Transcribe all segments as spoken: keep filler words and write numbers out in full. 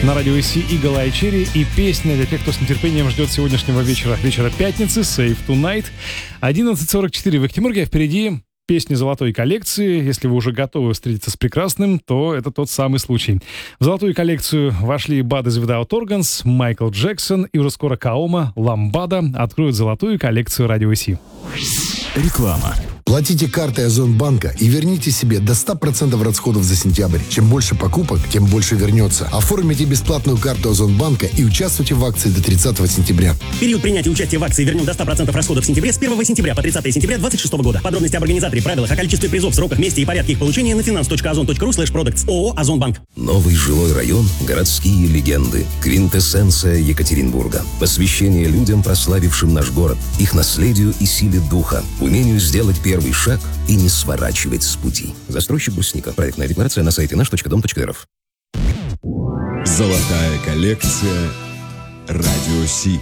На радио Си Eagle Eye Cherry и песня для тех, кто с нетерпением ждет сегодняшнего вечера, вечера пятницы, Save Tonight. одиннадцать сорок четыре в Ахтимурге, а впереди песни золотой коллекции. Если вы уже готовы встретиться с прекрасным, то это тот самый случай. В золотую коллекцию вошли Bad Is Without Organs, Майкл Джексон, и уже скоро Каома, Ламбада откроют золотую коллекцию радио Си. Реклама. Платите картой Озонбанка и верните себе до ста процентов расходов за сентябрь. Чем больше покупок, тем больше вернется. Оформите бесплатную карту Озонбанка и участвуйте в акции до тридцатого сентября. Период принятия участия в акции вернем до ста процентов расходов в сентябре с первого сентября по тридцатое сентября двадцать шестого года. Подробности об организаторе, правилах, о количестве призов, сроках, месте и порядке их получения на finance точка озон точка ру слэш продактс. ООО «Озонбанк». Новый жилой район, городские легенды, квинтэссенция Екатеринбурга. Посвящение людям, прославившим наш город, их наследию и силе духа, умению сделать первый шаг и не сворачивать с пути. Застройщик Брусника. Проектная декларация на сайте наш точка дом точка рф. Золотая коллекция радио Си.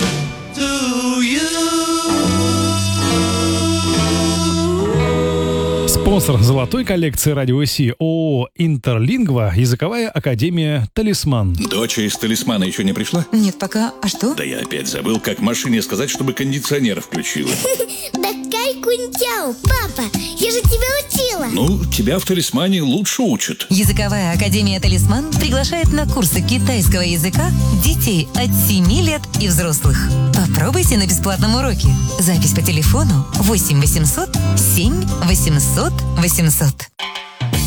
Спонсор золотой коллекции радио Си ООО «Интерлингва», языковая академия «Талисман». Доча из «Талисмана» еще не пришла? Нет, пока. А что? Да я опять забыл, как машине сказать, чтобы кондиционер включила. Да кай кунтяу, папа, я же тебя учила. Ну, тебя в «Талисмане» лучше учат. Языковая академия «Талисман» приглашает на курсы китайского языка детей от семи лет и взрослых. Попробуйте на бесплатном уроке. Запись по телефону восемь восемьсот семь восемьсот восемьсот.